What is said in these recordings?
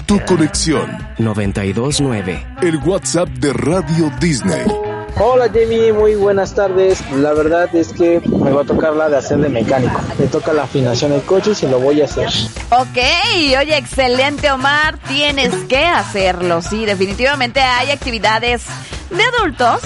Tu conexión. 92.9. El WhatsApp de Radio Disney. Hola Jamie, muy buenas tardes. La verdad es que me va a tocar la de hacer de mecánico. Me toca la afinación del coche y se lo voy a hacer. Ok, oye, excelente Omar, tienes que hacerlo. Sí, definitivamente hay actividades de adultos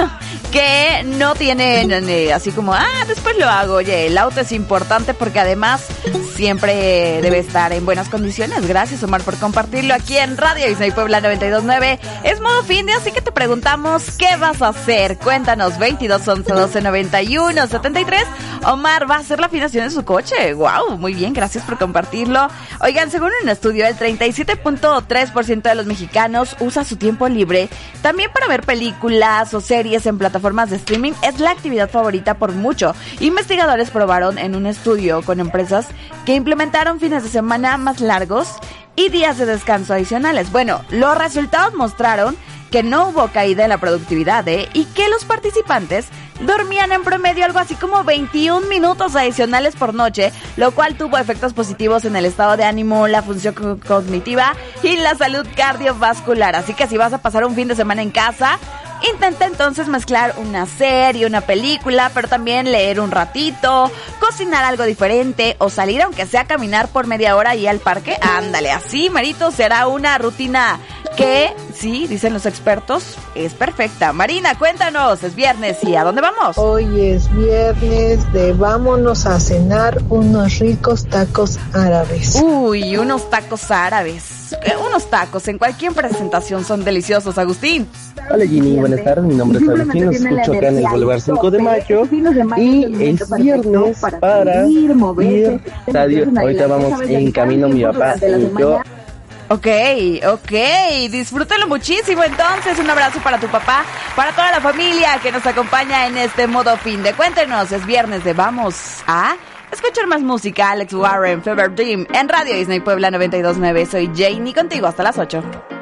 que no tienen así como, después lo hago. Oye, el auto es importante porque además siempre debe estar en buenas condiciones. Gracias Omar por compartirlo aquí en Radio Disney Puebla 92.9. Es modo fin de, así que te preguntamos, ¿qué vas a hacer? Cuéntanos, 22 11 12 91 73. Omar va a hacer la afinación en su coche. Wow, muy bien, gracias por compartirlo. Oigan, según un estudio, el 37.3% de los mexicanos usa su tiempo libre también para ver películas o series en plataformas de streaming. Es la actividad favorita por mucho. Investigadores probaron en un estudio con empresas que implementaron fines de semana más largos y días de descanso adicionales. Bueno, los resultados mostraron que no hubo caída en la productividad, y que los participantes dormían en promedio algo así como 21 minutos adicionales por noche, lo cual tuvo efectos positivos en el estado de ánimo, la función cognitiva y la salud cardiovascular. Así que si vas a pasar un fin de semana en casa, intenta entonces mezclar una serie, una película, pero también leer un ratito, cocinar algo diferente o salir aunque sea a caminar por media hora y al parque. Ándale, así, Marito, será una rutina que, sí, dicen los expertos, es perfecta. Marina, cuéntanos, es viernes y ¿a dónde vamos? Hoy es viernes de vámonos a cenar unos ricos tacos árabes. Uy, unos tacos árabes. Unos tacos en cualquier presentación son deliciosos, Agustín. Hola Ginny, buenas tardes, mi nombre es Agustín, los escucho acá en el Boulevard 5 de Mayo y es viernes para ir al estadio. Ahorita vamos en camino mi papá y yo. Ok, disfrútalo muchísimo entonces, un abrazo para tu papá, para toda la familia que nos acompaña en este modo fin de. Cuéntenos, es viernes de vamos a escuchar más música. Alex Warren, Fever Dream, en Radio Disney Puebla 92.9, soy Janie contigo hasta las 8.